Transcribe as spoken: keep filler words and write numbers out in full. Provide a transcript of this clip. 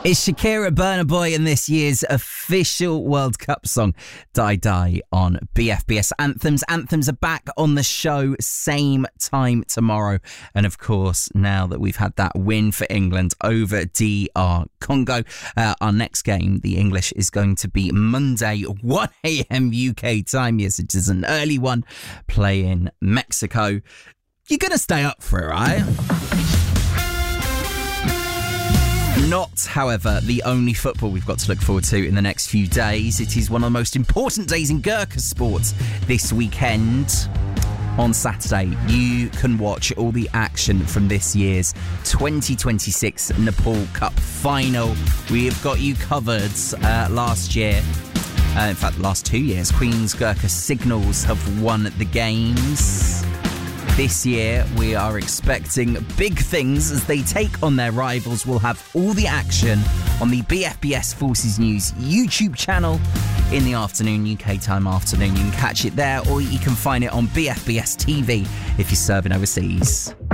It's Shakira, Burna Boy, and this year's official World Cup song, Die Die, on B F B S Anthems. Anthems are back on the show, same time tomorrow. And of course, now that we've had that win for England over D R Congo, uh, our next game, the English, is going to be Monday, one a.m. U K time. Yes, it is an early one, playing Mexico. You're going to stay up for it, right? Not, however, the only football we've got to look forward to in the next few days. It is one of the most important days in Gurkha sports this weekend. On Saturday, you can watch all the action from this year's twenty twenty-six Nepal Cup final. We have got you covered. Uh, last year, uh, in fact, the last two years, Queen's Gurkha Signals have won the games. This year, we are expecting big things as they take on their rivals. We'll have all the action on the B F B S Forces News YouTube channel in the afternoon, U K time afternoon. You can catch it there, or you can find it on B F B S T V if you're serving overseas.